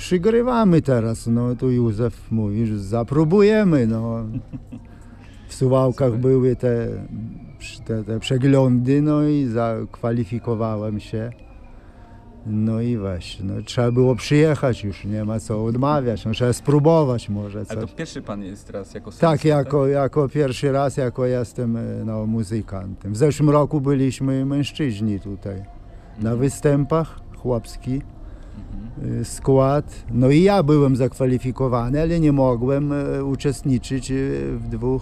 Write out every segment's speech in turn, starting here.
przygrywamy teraz, no tu Józef mówi, że zapróbujemy, no. W Suwałkach były te przeglądy, no i zakwalifikowałem się. No i właśnie, no, trzeba było przyjechać już, nie ma co odmawiać, no, trzeba spróbować może coś. Ale to pierwszy pan jest teraz jako solista? Tak, jako pierwszy raz, jako jestem no, muzykantem. W zeszłym roku byliśmy mężczyźni tutaj na występach, chłopski skład. No i ja byłem zakwalifikowany, ale nie mogłem uczestniczyć w dwóch.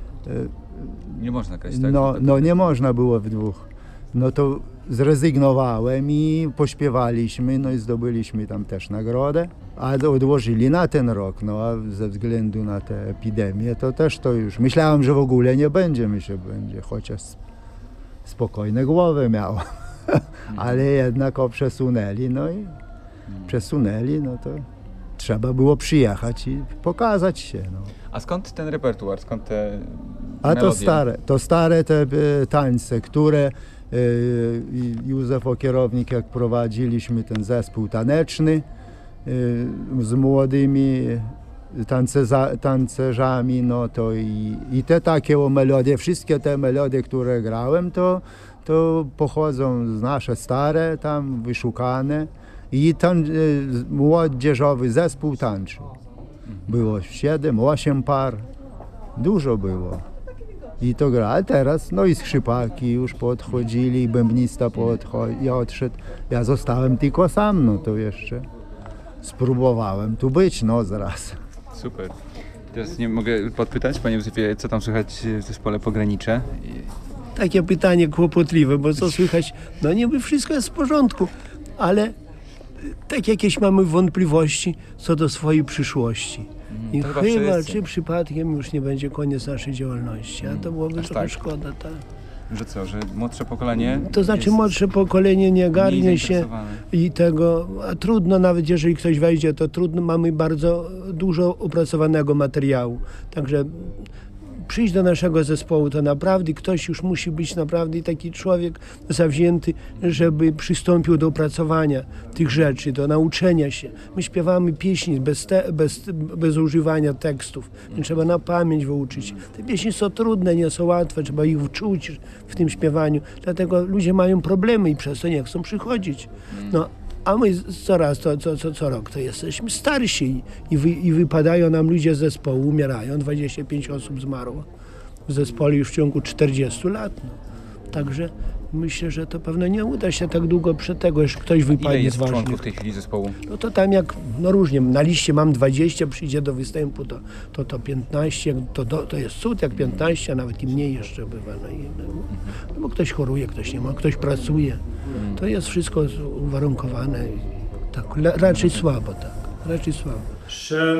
Nie można grać, tak? No nie można było w dwóch. No to zrezygnowałem i pośpiewaliśmy, no i zdobyliśmy tam też nagrodę, a odłożyli na ten rok, no a ze względu na tę epidemię to też to już, myślałem, że w ogóle nie będzie, będzie, chociaż spokojne głowy miał, ale jednak przesunęli, no i no to trzeba było przyjechać i pokazać się. No. A skąd ten repertuar, skąd te A melodie? to stare te tańce, które Józef kierownik, jak prowadziliśmy ten zespół taneczny z młodymi tancerzami, no to i te takie melodie, wszystkie te melodie, które grałem, to pochodzą z nasze stare, tam wyszukane i młodzieżowy zespół tańczył. Było 7-8 par, dużo było. I to gra, ale teraz, no i skrzypaki już podchodzili, i bębnista odszedł. Ja zostałem tylko sam, no to jeszcze spróbowałem tu być, no zaraz. Super. Teraz nie mogę podpytać, panie Józefie, co tam słychać w zespole Pogranicze? Takie pytanie kłopotliwe, bo co słychać, no niby wszystko jest w porządku, ale tak jakieś mamy wątpliwości co do swojej przyszłości. I chyba, czy przypadkiem już nie będzie koniec naszej działalności, a to byłoby trochę szkoda. Tak. Że co, że młodsze pokolenie? To znaczy młodsze pokolenie nie garnie się i tego, a trudno, nawet jeżeli ktoś wejdzie, to trudno, mamy bardzo dużo opracowanego materiału, także przyjść do naszego zespołu to naprawdę ktoś już musi być naprawdę taki człowiek zawzięty, żeby przystąpił do opracowania tych rzeczy, do nauczenia się. My śpiewamy pieśni bez używania tekstów. Trzeba na pamięć wyuczyć. Te pieśni są trudne, nie są łatwe, trzeba ich wczuć w tym śpiewaniu. Dlatego ludzie mają problemy i przez to nie chcą przychodzić. No, a my co rok to jesteśmy starsi i wypadają nam ludzie z zespołu, umierają. 25 osób zmarło w zespole już w ciągu 40 lat. No. Także myślę, że to pewno nie uda się tak długo przed tego, że ktoś wypadnie Ile jest z ważnych. członków w tej chwili zespołu? No to tam jak, no różnie, na liście mam 20, przyjdzie do występu to 15, to jest cud jak 15, a nawet i mniej jeszcze bywa. No bo ktoś choruje, ktoś nie ma, ktoś pracuje. To jest wszystko uwarunkowane. Tak, raczej słabo, tak. Raczej słabo.